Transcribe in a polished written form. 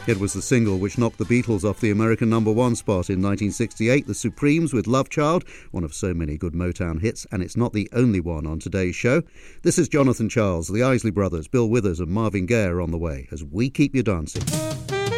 It was the single which knocked the Beatles off the American #1 spot in 1968, the Supremes with Love Child, one of so many good Motown hits, and it's not the only one on today's show. This is Jonathan Charles, the Isley Brothers, Bill Withers and Marvin Gaye on the way as we keep you dancing.